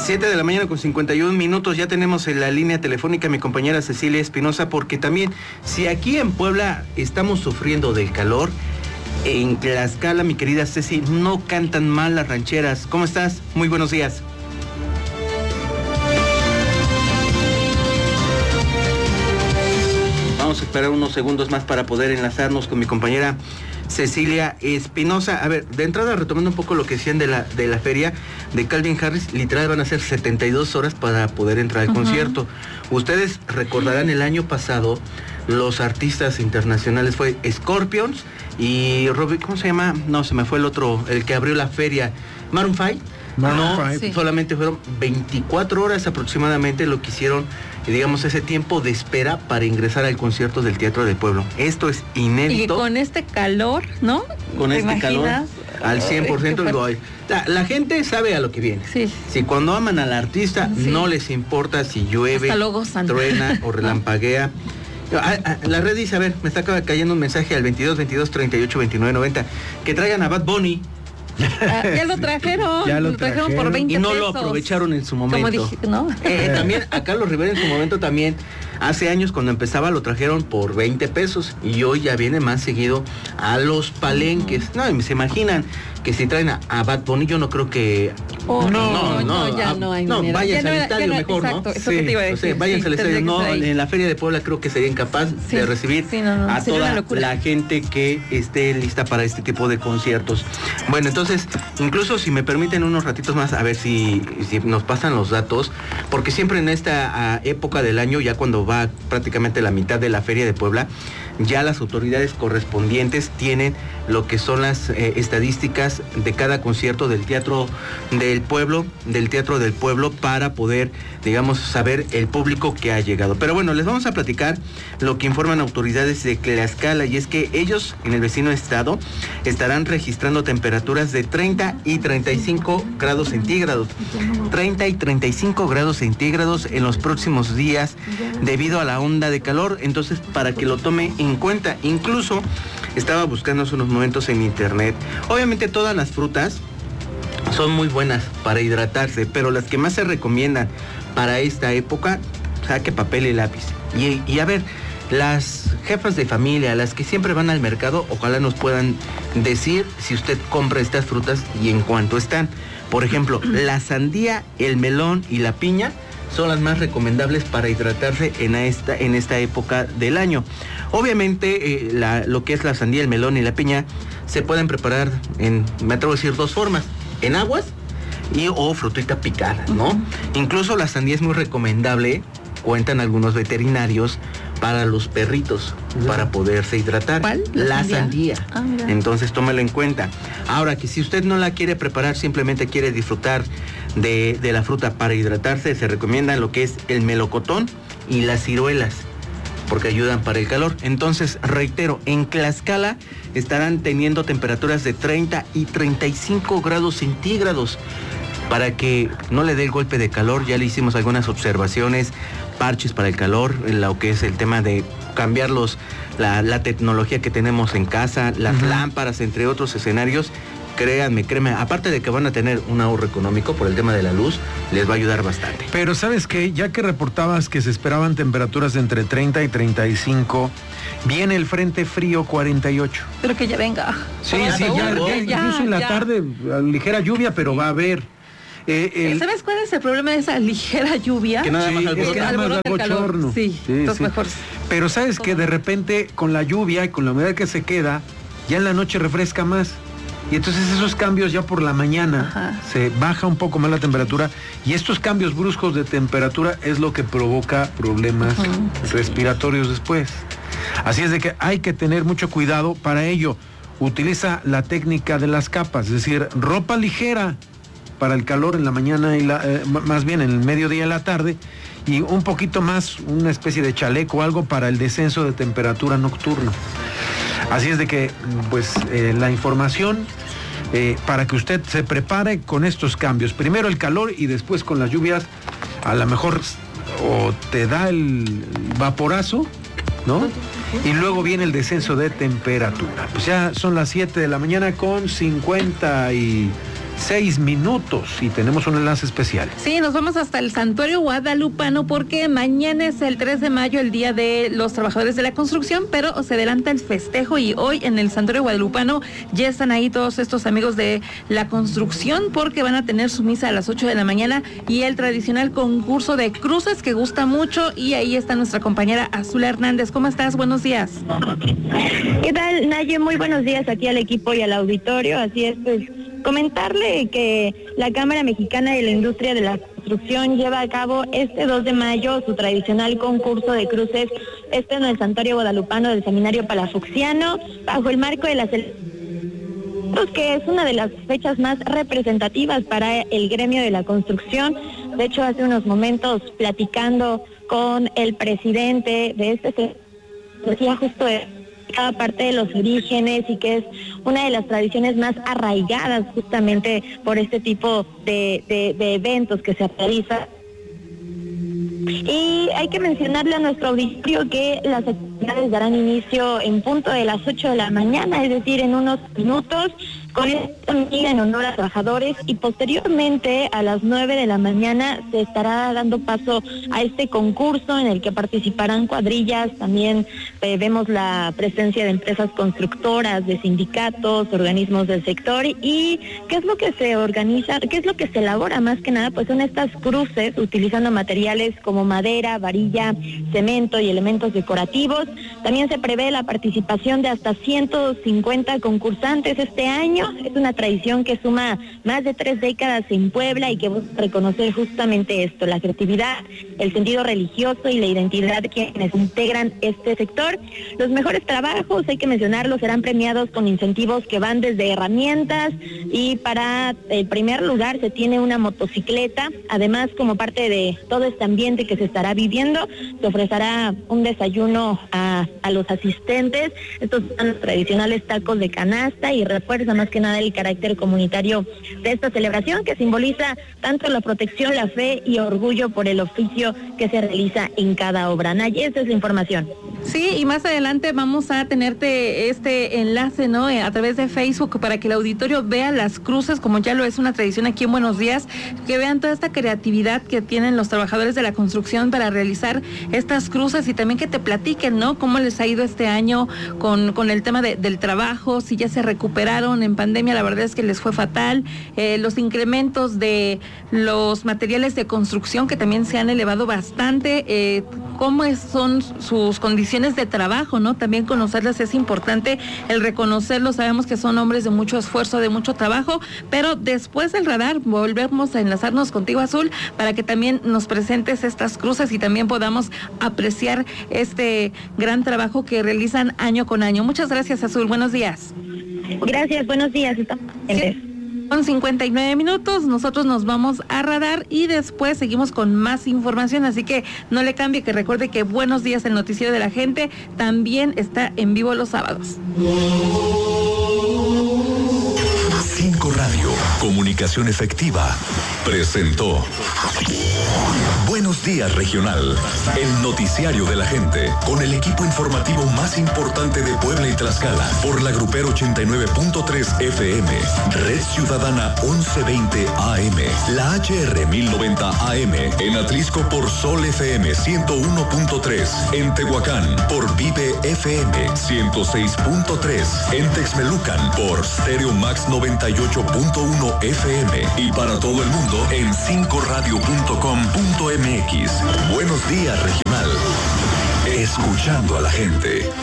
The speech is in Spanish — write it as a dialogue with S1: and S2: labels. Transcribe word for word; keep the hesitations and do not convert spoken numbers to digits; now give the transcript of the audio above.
S1: siete de la mañana con cincuenta y un minutos, ya tenemos en la línea telefónica a mi compañera Cecilia Espinosa, porque también, si aquí en Puebla estamos sufriendo del calor, en Tlaxcala, mi querida Ceci, no cantan mal las rancheras. ¿Cómo estás? Muy buenos días. Vamos a esperar unos segundos más para poder enlazarnos con mi compañera Cecilia Espinosa. A ver, de entrada, retomando un poco lo que decían de la, de la feria de Calvin Harris, literal van a ser setenta y dos horas para poder entrar al uh-huh. concierto. Ustedes recordarán el año pasado, los artistas internacionales fue Scorpions y Robbie, ¿cómo se llama? No, se me fue el otro, el que abrió la feria, Maroon cinco. No, sí. Solamente fueron veinticuatro horas aproximadamente lo que hicieron, digamos, ese tiempo de espera para ingresar al concierto del Teatro del Pueblo. Esto es inédito.
S2: Y con este calor, ¿no?
S1: Con este imaginas? calor, al cien por ciento. Digo, la, la gente sabe a lo que viene.
S2: Sí.
S1: Si cuando aman al artista, sí. no les importa si llueve, truena o relampaguea. La red dice, a ver, me está cayendo un mensaje al veintidós, veintidós, treinta y ocho, veintinueve, noventa, que traigan a Bad Bunny.
S2: Ah, ya lo trajeron,
S1: ya lo,
S2: lo trajeron, trajeron por veinte
S1: y no
S2: pesos.
S1: Lo aprovecharon en su momento.
S2: Como dije, ¿no?
S1: Eh, también a Carlos Rivera en su momento también, hace años cuando empezaba lo trajeron por veinte pesos y hoy ya viene más seguido a los palenques. No, y se imaginan que si traen a, a Bad Bunny, yo no creo que...
S2: Oh, no, no, no, no, ya a, no hay
S1: No,
S2: manera.
S1: váyanse
S2: no
S1: al
S2: era,
S1: estadio
S2: no,
S1: mejor,
S2: exacto,
S1: ¿no?
S2: Eso sí, que te iba a decir,
S1: o sea, váyanse
S2: sí,
S1: al estadio. No, en la Feria de Puebla creo que serían capaces sí, de recibir
S2: sí, no, no,
S1: a toda la gente que esté lista para este tipo de conciertos. Bueno, entonces, incluso si me permiten unos ratitos más, a ver si, si nos pasan los datos, porque siempre en esta uh, época del año, ya cuando va prácticamente la mitad de la Feria de Puebla, ya las autoridades correspondientes tienen lo que son las eh, estadísticas de cada concierto del Teatro del Pueblo, del Teatro del Pueblo, para poder, digamos, saber el público que ha llegado. Pero bueno, les vamos a platicar lo que informan autoridades de Tlaxcala, y es que ellos, en el vecino estado, estarán registrando temperaturas de treinta y treinta y cinco grados centígrados. treinta y treinta y cinco grados centígrados en los próximos días debido a la onda de calor. Entonces, para que lo tome en cuenta, incluso estaba buscando hace unos momentos en internet. Obviamente todas las frutas son muy buenas para hidratarse, pero las que más se recomiendan para esta época, saque papel y lápiz. Y, y a ver, las jefas de familia, las que siempre van al mercado, ojalá nos puedan decir si usted compra estas frutas y en cuánto están. Por ejemplo, la sandía, el melón y la piña son las más recomendables para hidratarse en esta, en esta época del año. Obviamente, eh, la, lo que es la sandía, el melón y la piña se pueden preparar en, me atrevo a decir, dos formas: en aguas y o frutita picada, ¿no? Uh-huh. Incluso la sandía es muy recomendable, cuentan algunos veterinarios, para los perritos, uh-huh. para poderse hidratar.
S2: ¿Cuál?
S1: La, la sandía.
S2: sandía. Ah,
S1: entonces, tómalo en cuenta. Ahora, que si usted no la quiere preparar, simplemente quiere disfrutar de, de la fruta para hidratarse, se recomienda lo que es el melocotón y las ciruelas, porque ayudan para el calor. Entonces, reitero, en Tlaxcala estarán teniendo temperaturas de treinta y treinta y cinco grados centígrados. Para que no le dé el golpe de calor, ya le hicimos algunas observaciones, parches para el calor, lo que es el tema de cambiar los, la, la tecnología que tenemos en casa, las uh-huh. lámparas, entre otros escenarios. Créanme, créanme, aparte de que van a tener un ahorro económico por el tema de la luz, les va a ayudar bastante.
S3: Pero ¿sabes qué? Ya que reportabas que se esperaban temperaturas de entre treinta y treinta y cinco, viene el frente frío cuarenta y ocho.
S2: Pero que ya venga.
S3: Sí, sí, ya, ya, ya, incluso en la ya. tarde, ligera lluvia, pero sí. va a haber.
S2: Eh, el... ¿Sabes cuál es el problema de esa ligera lluvia?
S1: Que nada más
S3: sí,
S1: algo,
S3: es que nada más algo chorno.
S2: Sí, sí, entonces sí. mejor.
S3: Pero sabes que de repente con la lluvia y con la humedad que se queda, ya en la noche refresca más. Y entonces esos cambios ya por la mañana Ajá. se baja un poco más la temperatura, y estos cambios bruscos de temperatura es lo que provoca problemas Ajá. respiratorios después. Así es de que hay que tener mucho cuidado. Para ello, utiliza la técnica de las capas, es decir, ropa ligera para el calor en la mañana y la, eh, más bien en el mediodía y la tarde, y un poquito más, una especie de chaleco o algo para el descenso de temperatura nocturno. Así es de que, pues, eh, la información eh, para que usted se prepare con estos cambios. Primero el calor y después con las lluvias, a lo mejor o te da el vaporazo, ¿no? Y luego viene el descenso de temperatura. Pues ya son las siete de la mañana con cincuenta y seis minutos y tenemos un enlace especial.
S2: Sí, nos vamos hasta el Santuario Guadalupano porque mañana es el tres de mayo, el Día de los Trabajadores de la Construcción, pero se adelanta el festejo y hoy en el Santuario Guadalupano ya están ahí todos estos amigos de la construcción porque van a tener su misa a las ocho de la mañana y el tradicional concurso de cruces que gusta mucho, y ahí está nuestra compañera Azul Hernández. ¿Cómo estás? Buenos días.
S4: ¿Qué tal, Naye? Muy buenos días aquí al equipo y al auditorio. Así es, pues comentarle que la Cámara Mexicana de la Industria de la Construcción lleva a cabo este dos de mayo su tradicional concurso de cruces, este en el Santuario Guadalupano del Seminario Palafoxiano, bajo el marco de la celebración, que es una de las fechas más representativas para el gremio de la construcción. De hecho, hace unos momentos, platicando con el presidente de este, decía justo de cada parte de los orígenes y que es una de las tradiciones más arraigadas justamente por este tipo de, de, de eventos que se realizan. Y hay que mencionarle a nuestro auditorio que las actividades darán inicio en punto de las ocho de la mañana, es decir, en unos minutos, con esta medida en honor a trabajadores, y posteriormente a las nueve de la mañana se estará dando paso a este concurso en el que participarán cuadrillas. También eh, vemos la presencia de empresas constructoras, de sindicatos, organismos del sector. ¿Y qué es lo que se organiza? ¿Qué es lo que se elabora más que nada? Pues son estas cruces utilizando materiales como madera, varilla, cemento y elementos decorativos. También se prevé la participación de hasta ciento cincuenta concursantes este año. Es una tradición que suma más de tres décadas en Puebla y que busca reconocer justamente esto, la creatividad, el sentido religioso y la identidad de quienes integran este sector. Los mejores trabajos, hay que mencionarlo, serán premiados con incentivos que van desde herramientas, y para el primer lugar se tiene una motocicleta. Además, como parte de todo este ambiente que se estará viviendo, se ofrecerá un desayuno a, a los asistentes. Estos son los tradicionales tacos de canasta y refuerza más que nada el carácter comunitario de esta celebración, que simboliza tanto la protección, la fe y orgullo por el oficio que se realiza en cada obra. Naye, esa es la información.
S2: Sí, y más adelante vamos a tenerte este enlace, ¿no? A través de Facebook, para que el auditorio vea las cruces, como ya lo es una tradición aquí en Buenos Días, que vean toda esta creatividad que tienen los trabajadores de la construcción para realizar estas cruces, y también que te platiquen, ¿no? Cómo les ha ido este año con, con el tema de, del trabajo, si ya se recuperaron en pandemia. La verdad es que les fue fatal, eh, los incrementos de los materiales de construcción que también se han elevado bastante, eh, cómo es, son sus condiciones de trabajo, ¿no? También conocerlas es importante, el reconocerlos. Sabemos que son hombres de mucho esfuerzo, de mucho trabajo, pero después del radar volvemos a enlazarnos contigo, Azul, para que también nos presentes estas cruces y también podamos apreciar este gran trabajo que realizan año con año. Muchas gracias, Azul, buenos días.
S4: Gracias, buenos días. Estamos
S2: Son cincuenta y nueve minutos, nosotros nos vamos a radar y después seguimos con más información, así que no le cambie, que recuerde que Buenos Días, el noticiero de la gente, también está en vivo los sábados.
S5: cinco Radio, comunicación efectiva, presentó Buenos Días Regional, el noticiario de la gente, con el equipo informativo más importante de Puebla y Tlaxcala, por la Grupero ochenta y nueve punto tres F M, Red Ciudadana once veinte A M, la H R mil noventa A M, en Atlisco por Sol F M ciento uno punto tres, en Tehuacán por Vive F M ciento seis punto tres, en Texmelucan por Stereo Max noventa y ocho punto uno F M, y para todo el mundo en cinco radio punto com punto m x. Buenos Días Regional, escuchando a la gente.